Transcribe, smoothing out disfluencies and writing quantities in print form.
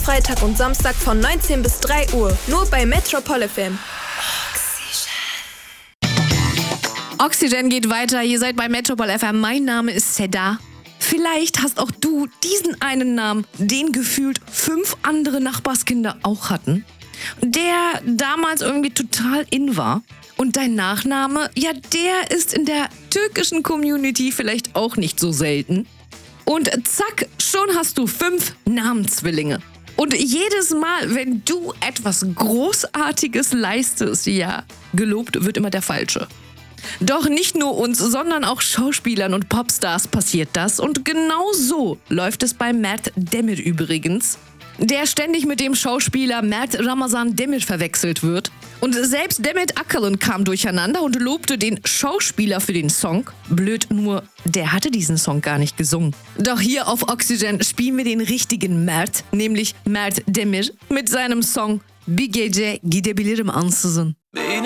Freitag und Samstag von 19 bis 3 Uhr. Nur bei Metropol FM. Oxygen geht weiter. Ihr seid bei Metropol FM. Mein Name ist Seda. Vielleicht hast auch du diesen einen Namen, den gefühlt 5 andere Nachbarskinder auch hatten, der damals irgendwie total in war. Und dein Nachname, ja, der ist in der türkischen Community vielleicht auch nicht so selten. Und zack, schon hast du 5 Namenszwillinge. Und jedes Mal, wenn du etwas Großartiges leistest, ja, gelobt wird immer der Falsche. Doch nicht nur uns, sondern auch Schauspielern und Popstars passiert das. Und genau so läuft es bei Mert Demir übrigens, der ständig mit dem Schauspieler Mert Ramazan Demir verwechselt wird. Und selbst Demet Akalın kam durcheinander und lobte den Schauspieler für den Song. Blöd nur, der hatte diesen Song gar nicht gesungen. Doch hier auf Oxygen spielen wir den richtigen Mert, nämlich Mert Demir, mit seinem Song Bir Gece Gidebilirim Ansızın.